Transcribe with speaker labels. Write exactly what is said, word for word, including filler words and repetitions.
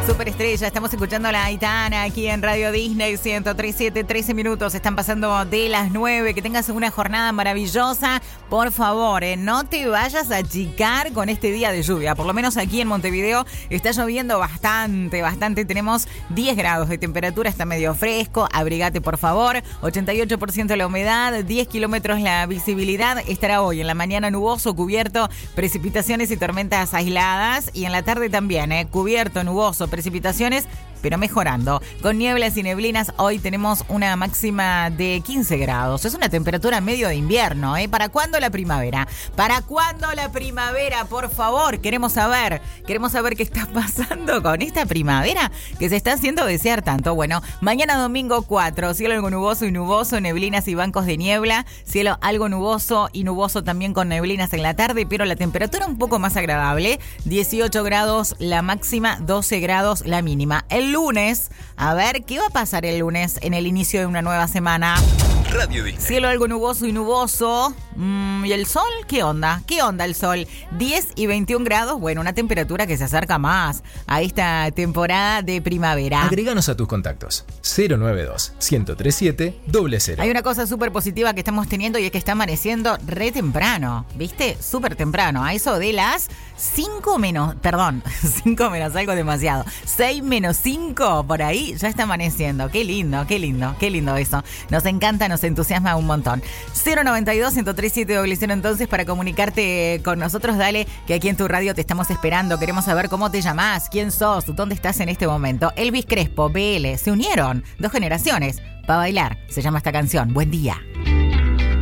Speaker 1: Superestrella, estamos escuchando a la Aitana aquí en Radio Disney ciento tres punto siete, trece minutos, están pasando de las nueve, que tengas una jornada maravillosa, por favor, eh, no te vayas a achicar con este día de lluvia, por lo menos aquí en Montevideo está lloviendo bastante, bastante, tenemos diez grados de temperatura, está medio fresco, abrigate por favor, ochenta y ocho por ciento la humedad, diez kilómetros la visibilidad, estará hoy en la mañana nuboso, cubierto, precipitaciones y tormentas aisladas, y en la tarde también, eh, cubierto, nuboso, precipitaciones, pero mejorando. Con nieblas y neblinas, hoy tenemos una máxima de quince grados. Es una temperatura medio de invierno, ¿eh? ¿Para cuándo la primavera? ¿Para cuándo la primavera? Por favor, queremos saber. Queremos saber qué está pasando con esta primavera que se está haciendo desear tanto. Bueno, mañana domingo cuatro, cielo algo nuboso y nuboso, neblinas y bancos de niebla. Cielo algo nuboso y nuboso también con neblinas en la tarde, pero la temperatura un poco más agradable. dieciocho grados la máxima, doce grados la mínima. El lunes, a ver, ¿qué va a pasar el lunes en el inicio de una nueva semana?
Speaker 2: Radio Disney.
Speaker 1: Cielo algo nuboso y nuboso. Mm, ¿Y el sol? ¿Qué onda? ¿Qué onda el sol? diez y veintiún grados. Bueno, una temperatura que se acerca más a esta temporada de primavera.
Speaker 2: Agréganos a tus contactos. cero nueve dos, uno cero tres siete, cero cero.
Speaker 1: Hay una cosa súper positiva que estamos teniendo y es que está amaneciendo re temprano. ¿Viste? Súper temprano. A eso de las cinco menos... Perdón, cinco menos algo demasiado. seis menos cinco por ahí ya está amaneciendo. Qué lindo, qué lindo, qué lindo eso. Nos encanta, nos entusiasma un montón. cero noventa y dos, uno tres siete, doble cero entonces para comunicarte con nosotros. Dale que aquí en tu radio te estamos esperando. Queremos saber cómo te llamás, quién sos, dónde estás en este momento. Elvis Crespo, B L, se unieron dos generaciones para bailar. Se llama esta canción. Buen día.